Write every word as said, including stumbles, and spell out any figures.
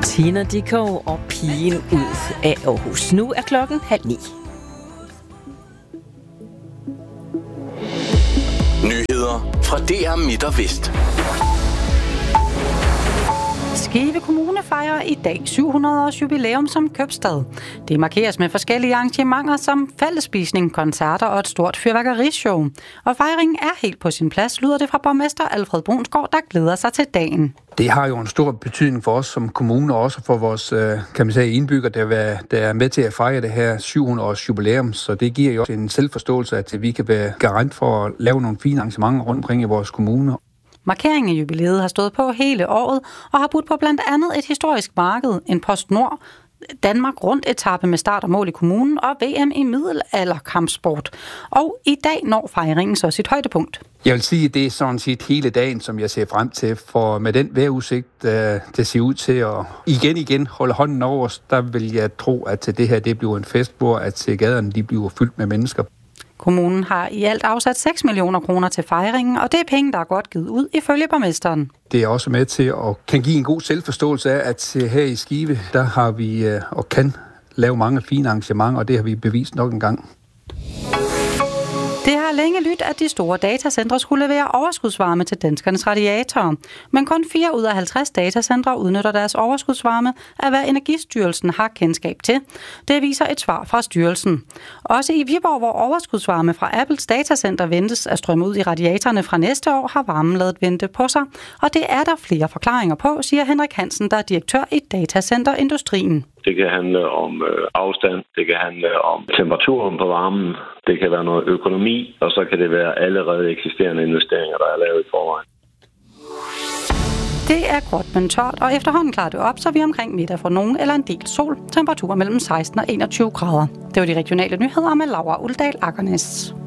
Tina Dickow og Pigen ud af Aarhus. Nu er klokken halv ni. Nyheder fra D R Midt og Vest. Skive Kommune fejrer i dag syv hundrede års jubilæum som købstad. Det markeres med forskellige arrangementer som fællesspisning, koncerter og et stort fyrværkerishow. Og fejringen er helt på sin plads, lyder det fra borgmester Alfred Brunsgaard, der glæder sig til dagen. Det har jo en stor betydning for os som kommune, og også for vores kan man sige, indbyggere, der, der er med til at fejre det her syv hundrede års jubilæum. Så det giver jo også en selvforståelse, at vi kan være garant for at lave nogle fine arrangementer rundt omkring i vores kommune. Markeringen af jubilæet har stået på hele året og har budt på blandt andet et historisk marked, en PostNord, Danmark rundt etape med start og mål i kommunen og V M i middelalderkampsport. Og i dag når fejringen så sit højdepunkt. Jeg vil sige, at det er sådan set hele dagen, som jeg ser frem til, for med den vejrudsigt, det ser ud til at igen igen holde hånden over os, der vil jeg tro, at det her det bliver en fest, hvor at gaderne de bliver fyldt med mennesker. Kommunen har i alt afsat seks millioner kroner til fejringen, og det er penge, der er godt givet ud ifølge borgmesteren. Det er også med til at kan give en god selvforståelse af, at her i Skive, der har vi og kan lave mange fine arrangementer, og det har vi bevist nok en gang. Det har længe lyttet, at de store datacentre skulle levere overskudsvarme til danskernes radiatorer. Men kun fire ud af halvtreds datacentre udnytter deres overskudsvarme af, hvad Energistyrelsen har kendskab til. Det viser et svar fra styrelsen. Også i Viborg, hvor overskudsvarme fra Apples datacenter ventes at strømme ud i radiatorerne fra næste år, har varmen ladet vente på sig. Og det er der flere forklaringer på, siger Henrik Hansen, der er direktør i datacenterindustrien. Det kan handle om afstand, det kan handle om temperaturen på varmen, det kan være noget økonomi, og så kan det være allerede eksisterende investeringer, der er lavet i forvejen. Det er gråt, men tørt, og efterhånden klarer det op, så vi er omkring middag for nogen eller en del sol. Temperaturer mellem seksten og enogtyve grader. Det var de regionale nyheder med Laura Uldal Akernes.